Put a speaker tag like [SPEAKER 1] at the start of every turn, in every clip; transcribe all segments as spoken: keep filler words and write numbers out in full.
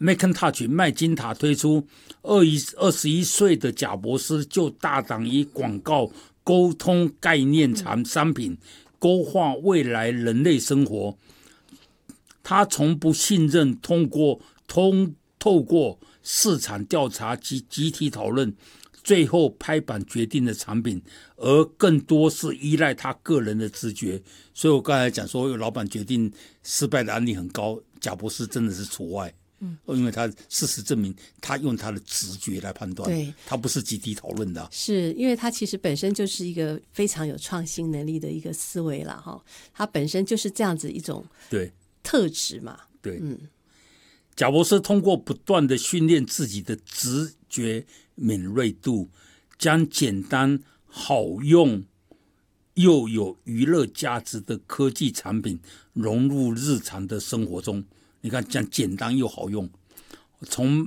[SPEAKER 1] Macintosh 麦金塔推出二十一岁的贾伯斯就大胆以广告沟通概念产商品，勾画未来人类生活。他从不信任通过通透过市场调查及集体讨论最后拍板决定的产品，而更多是依赖他个人的直觉。所以我刚才讲说有老板决定失败的案例很高，贾伯斯真的是除外。嗯，因为他事实证明他用他的直觉来判断，对，他不是集体讨论的、啊、
[SPEAKER 2] 是因为他其实本身就是一个非常有创新能力的一个思维啦，他本身就是这样子一种对特质嘛。
[SPEAKER 1] 对，嗯，贾伯斯通过不断的训练自己的直觉敏锐度，将简单好用又有娱乐价值的科技产品融入日常的生活中。你看，讲简单又好用，从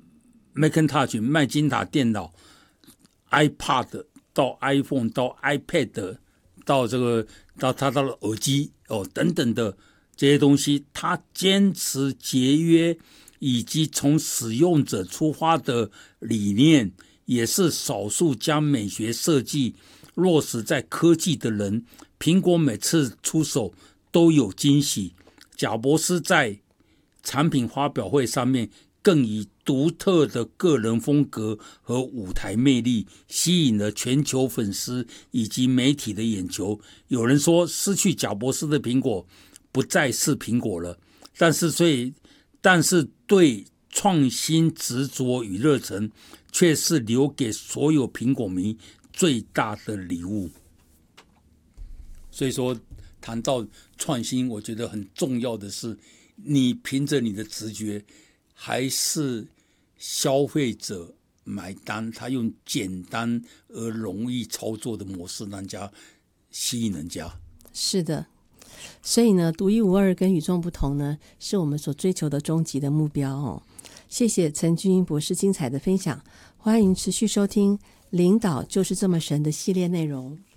[SPEAKER 1] Macintosh 麦金塔电脑、iPad 到 iPhone 到 iPad 到这个到他到了耳机哦等等的这些东西，他坚持节约以及从使用者出发的理念，也是少数将美学设计落实在科技的人。苹果每次出手都有惊喜，贾伯斯在产品发表会上面更以独特的个人风格和舞台魅力吸引了全球粉丝以及媒体的眼球。有人说失去贾伯斯的苹果不再是苹果了，但是所以但是对创新执着与热忱却是留给所有苹果迷最大的礼物。所以说谈到创新，我觉得很重要的是你凭着你的直觉，还是消费者买单，他用简单而容易操作的模式让人家吸引人家。
[SPEAKER 2] 是的，所以呢，独一无二跟与众不同呢，是我们所追求的终极的目标哦。谢谢陈俊英博士精彩的分享，欢迎持续收听《领导就是这么神》的系列内容。